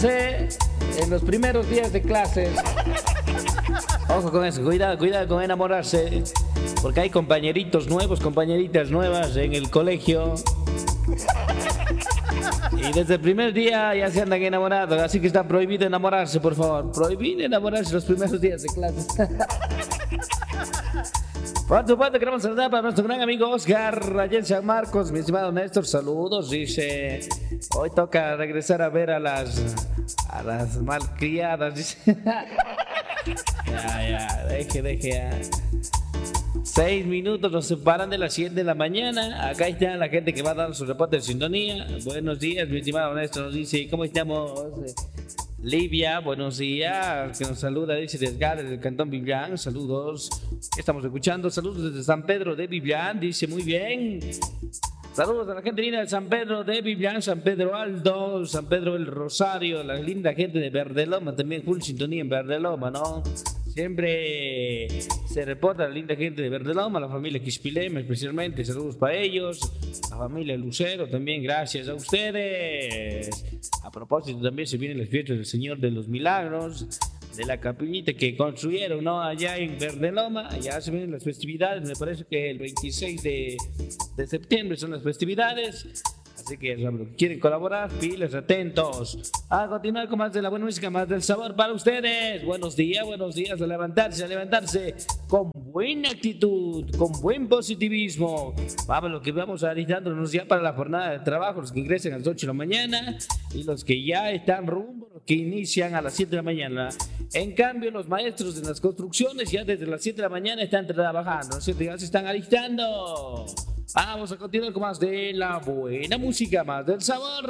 En los primeros días de clases. Ojo con eso, cuidado con enamorarse, porque hay compañeritos nuevos, compañeritas nuevas en el colegio. Y desde el primer día ya se andan enamorados, así que está prohibido enamorarse, por favor. Prohibido enamorarse los primeros días de clases. Por tu parte, queremos saludar para nuestro gran amigo Oscar, allá en San Marcos. Mi estimado Néstor, saludos. Dice, hoy toca regresar a ver a las malcriadas. Dice, ya, deje ya. 6 minutos nos separan de las 7 de la mañana. Acá está la gente que va dando su reporte de sintonía. Buenos días, mi estimado Néstor. Nos dice, ¿cómo estamos? Livia, buenos días, que nos saluda, dice Desgar, del Cantón Vivian, saludos, estamos escuchando, saludos desde San Pedro de Vivian, dice muy bien, saludos a la gente linda de San Pedro de Vivian, San Pedro Alto, San Pedro el Rosario, la linda gente de Verdeloma, también full sintonía en Verdeloma, ¿no? Siempre se reporta la linda gente de Verdeloma, la familia Quispilema especialmente, saludos para ellos, la familia Lucero también, gracias a ustedes. A propósito, también se vienen las fiestas del Señor de los Milagros, de la capillita que construyeron, ¿no? Allá en Verdeloma, allá se vienen las festividades, me parece que el 26 de septiembre son las festividades. Así que quieren colaborar, pilas, atentos. A continuar con más de la buena música, más del sabor para ustedes. Buenos días, a levantarse con buena actitud, con buen positivismo. Vamos, lo que vamos alistándonos ya para la jornada de trabajo, los que ingresen a las 8 de la mañana y los que ya están rumbo, los que inician a las 7 de la mañana. En cambio, los maestros de las construcciones ya desde las 7 de la mañana están trabajando, ¿no es cierto? Ya se están alistando. Vamos a continuar con más de la buena música, más del sabor.